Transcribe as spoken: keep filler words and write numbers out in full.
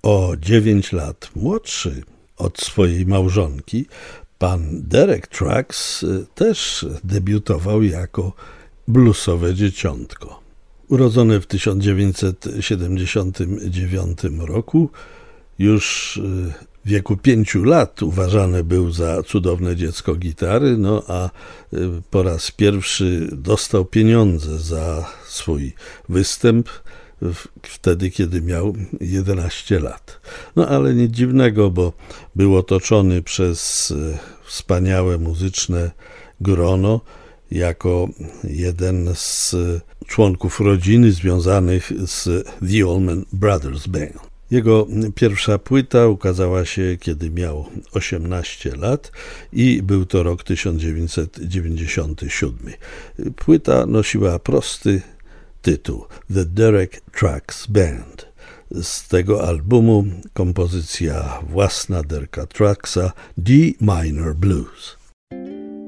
O dziewięć lat młodszy od swojej małżonki, pan Derek Trucks też debiutował jako bluesowe dzieciątko. Urodzony w tysiąc dziewięćset siedemdziesiątym dziewiątym roku, już w wieku pięciu lat uważany był za cudowne dziecko gitary, no a po raz pierwszy dostał pieniądze za swój występ wtedy, kiedy miał jedenaście lat. No ale nic dziwnego, bo był otoczony przez wspaniałe muzyczne grono jako jeden z członków rodziny związanych z The Allman Brothers Band. Jego pierwsza płyta ukazała się, kiedy miał osiemnaście lat i był to rok tysiąc dziewięćset dziewięćdziesiąty siódmy. Płyta nosiła prosty tytuł The Derek Trucks Band. Z tego albumu kompozycja własna Dereka Trucksa D Minor Blues.